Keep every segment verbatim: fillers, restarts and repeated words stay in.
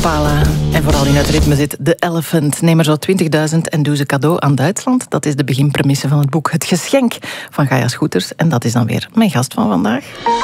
Impala. En vooral in het ritme zit The Elephant. Neem er zo twintigduizend en doe ze cadeau aan Duitsland. Dat is de beginpremisse van het boek Het Geschenk van Gaia Scooters. En dat is dan weer mijn gast van vandaag.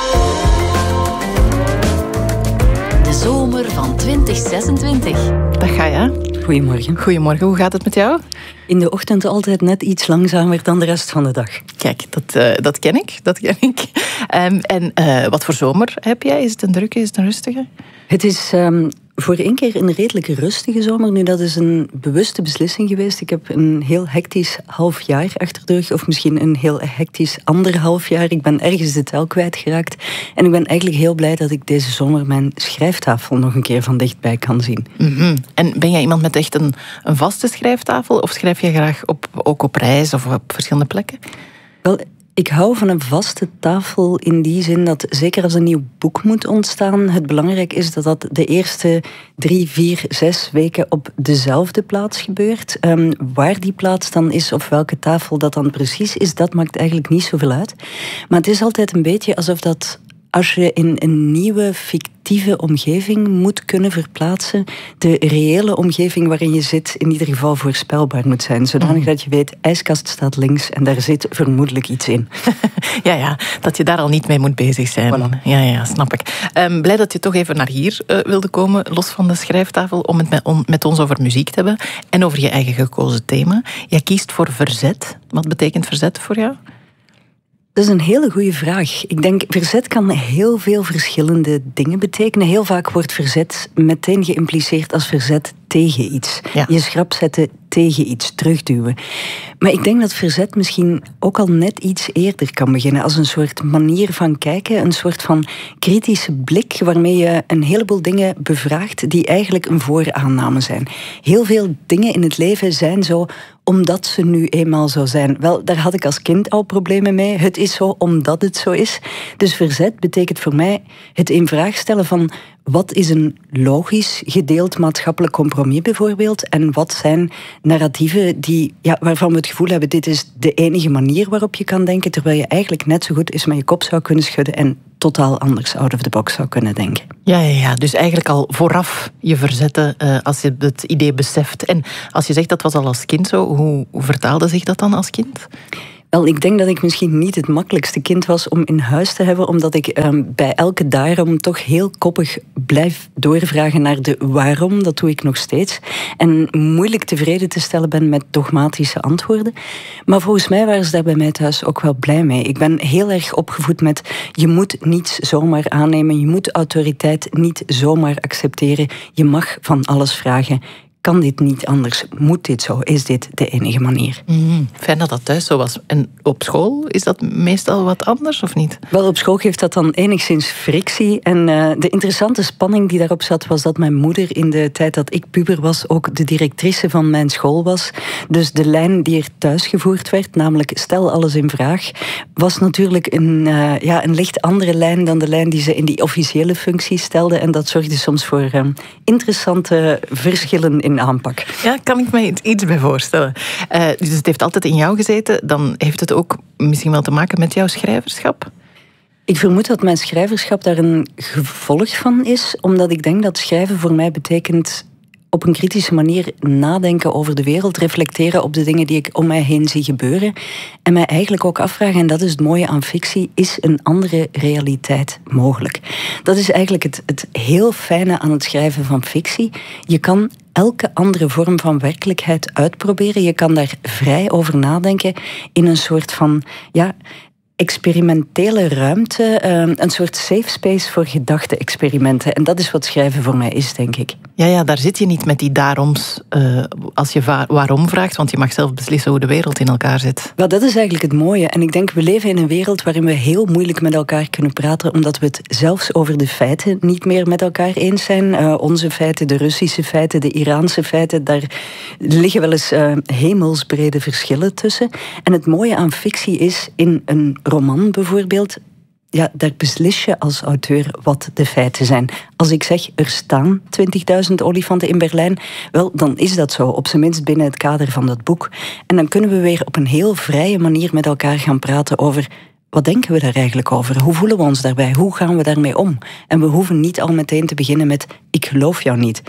De zomer van twintig zesentwintig. Dag Gaia. Goedemorgen. Goedemorgen, hoe gaat het met jou? In de ochtend altijd net iets langzamer dan de rest van de dag. Kijk, dat, uh, dat ken ik. Dat ken ik. Um, en uh, wat voor zomer heb jij? Is het een drukke, is het een rustige? Het is um, voor één keer een redelijke rustige zomer. Nu, dat is een bewuste beslissing geweest. Ik heb een heel hectisch half jaar achter de rug. Of misschien een heel hectisch anderhalf jaar. Ik ben ergens de tel kwijtgeraakt. En ik ben eigenlijk heel blij dat ik deze zomer mijn schrijftafel nog een keer van dichtbij kan zien. Mm-hmm. En ben jij iemand met echt een, een vaste schrijftafel? Of schrijf je graag op, ook op reis of op verschillende plekken? Wel, ik hou van een vaste tafel in die zin dat zeker als een nieuw boek moet ontstaan, het belangrijk is dat dat de eerste drie, vier, zes weken op dezelfde plaats gebeurt. Um, waar die plaats dan is of welke tafel dat dan precies is, dat maakt eigenlijk niet zoveel uit. Maar het is altijd een beetje alsof dat als je in een nieuwe fictieve omgeving moet kunnen verplaatsen, de reële omgeving waarin je zit in ieder geval voorspelbaar moet zijn. Zodanig mm. dat je weet, ijskast staat links en daar zit vermoedelijk iets in. ja, ja, dat je daar al niet mee moet bezig zijn. Voilà. Ja, ja, snap ik. Um, blij dat je toch even naar hier uh, wilde komen, los van de schrijftafel, om het met, on, met ons over muziek te hebben en over je eigen gekozen thema. Jij kiest voor verzet. Wat betekent verzet voor jou? Dat is een hele goede vraag. Ik denk, verzet kan heel veel verschillende dingen betekenen. Heel vaak wordt verzet meteen geïmpliceerd als verzet tegen iets. Ja. Je schrap zetten tegen iets, terugduwen. Maar ik denk dat verzet misschien ook al net iets eerder kan beginnen. Als een soort manier van kijken, een soort van kritische blik waarmee je een heleboel dingen bevraagt die eigenlijk een vooraanname zijn. Heel veel dingen in het leven zijn zo omdat ze nu eenmaal zo zijn. Wel, daar had ik als kind al problemen mee. Het is zo omdat het zo is. Dus verzet betekent voor mij het in vraag stellen van wat is een logisch gedeeld maatschappelijk compromis bijvoorbeeld en wat zijn narratieven die, ja, waarvan we het gevoel hebben dit is de enige manier waarop je kan denken, terwijl je eigenlijk net zo goed eens met je kop zou kunnen schudden en totaal anders out of the box zou kunnen denken. Ja, ja, ja. Dus eigenlijk al vooraf je verzetten uh, als je het idee beseft. En als je zegt dat was al als kind zo, hoe, hoe vertaalde zich dat dan als kind? Wel, ik denk dat ik misschien niet het makkelijkste kind was om in huis te hebben, omdat ik um, bij elke daarom toch heel koppig blijf doorvragen naar de waarom, dat doe ik nog steeds, en moeilijk tevreden te stellen ben met dogmatische antwoorden. Maar volgens mij waren ze daar bij mij thuis ook wel blij mee. Ik ben heel erg opgevoed met je moet niets zomaar aannemen, je moet autoriteit niet zomaar accepteren, je mag van alles vragen. Kan dit niet anders? Moet dit zo? Is dit de enige manier? Mm, fijn dat dat thuis zo was. En op school is dat meestal wat anders, of niet? Wel, op school geeft dat dan enigszins frictie. En uh, de interessante spanning die daarop zat, was dat mijn moeder in de tijd dat ik puber was ook de directrice van mijn school was. Dus de lijn die er thuis gevoerd werd, namelijk stel alles in vraag, was natuurlijk een, uh, ja, een licht andere lijn dan de lijn die ze in die officiële functie stelde. En dat zorgde soms voor uh, interessante verschillen in aanpak. Ja, kan ik me iets bij voorstellen. Uh, dus het heeft altijd in jou gezeten. Dan heeft het ook misschien wel te maken met jouw schrijverschap? Ik vermoed dat mijn schrijverschap daar een gevolg van is, omdat ik denk dat schrijven voor mij betekent op een kritische manier nadenken over de wereld, reflecteren op de dingen die ik om mij heen zie gebeuren en mij eigenlijk ook afvragen, en dat is het mooie aan fictie, is een andere realiteit mogelijk? Dat is eigenlijk het, het heel fijne aan het schrijven van fictie. Je kan elke andere vorm van werkelijkheid uitproberen. Je kan daar vrij over nadenken in een soort van, ja, experimentele ruimte, een soort safe space voor gedachte-experimenten. En dat is wat schrijven voor mij is, denk ik. Ja, ja, daar zit je niet met die daaroms uh, als je va- waarom vraagt, want je mag zelf beslissen hoe de wereld in elkaar zit. Wel, dat is eigenlijk het mooie. En ik denk, we leven in een wereld waarin we heel moeilijk met elkaar kunnen praten, omdat we het zelfs over de feiten niet meer met elkaar eens zijn. Uh, onze feiten, de Russische feiten, de Iraanse feiten, daar liggen wel eens uh, hemelsbrede verschillen tussen. En het mooie aan fictie is, in een roman bijvoorbeeld, ja, daar beslis je als auteur wat de feiten zijn. Als ik zeg, er staan twintigduizend olifanten in Berlijn, wel, dan is dat zo, op zijn minst binnen het kader van dat boek. En dan kunnen we weer op een heel vrije manier met elkaar gaan praten over wat denken we daar eigenlijk over? Hoe voelen we ons daarbij? Hoe gaan we daarmee om? En we hoeven niet al meteen te beginnen met ik geloof jou niet.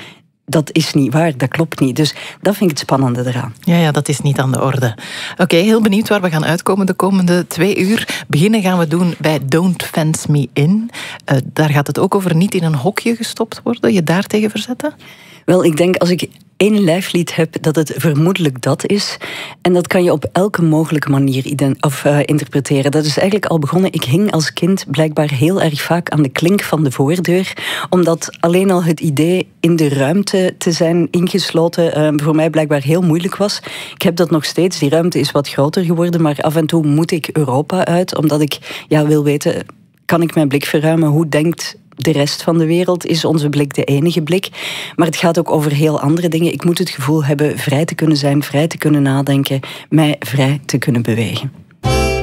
dat is niet waar, dat klopt niet. Dus dat vind ik het spannende eraan. Ja, ja, dat is niet aan de orde. Oké, okay, heel benieuwd waar we gaan uitkomen de komende twee uur. Beginnen gaan we doen bij Don't Fence Me In. Uh, daar gaat het ook over niet in een hokje gestopt worden, je daartegen verzetten? Wel, ik denk als ik één lijflied heb, dat het vermoedelijk dat is. En dat kan je op elke mogelijke manier ident- of, uh, interpreteren. Dat is eigenlijk al begonnen. Ik hing als kind blijkbaar heel erg vaak aan de klink van de voordeur. Omdat alleen al het idee in de ruimte te zijn ingesloten uh, voor mij blijkbaar heel moeilijk was. Ik heb dat nog steeds. Die ruimte is wat groter geworden. Maar af en toe moet ik Europa uit. Omdat ik ja, wil weten, kan ik mijn blik verruimen? Hoe denkt de rest van de wereld? Is onze blik de enige blik? Maar het gaat ook over heel andere dingen. Ik moet het gevoel hebben vrij te kunnen zijn, vrij te kunnen nadenken, mij vrij te kunnen bewegen.